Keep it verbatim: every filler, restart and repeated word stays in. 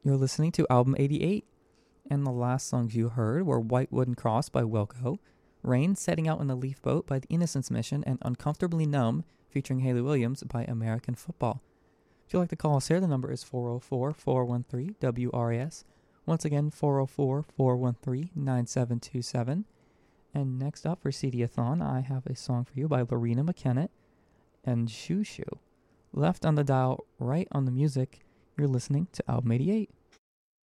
You're listening to Album eighty-eight, and the last songs you heard were White Wooden Cross by Wilco, Rain Setting Out in the Leaf Boat by the Innocence Mission, and Uncomfortably Numb featuring Haley Williams by American Football. If you'd like to call us here, the number is four oh four, four one three, W R A S. Once again, four oh four, four one three, nine seven two seven. And next up for C D-a-thon, I have a song for you by Lorena McKennitt and Shoo Shoo. Left on the dial, right on the music, you're listening to Album eighty-eight.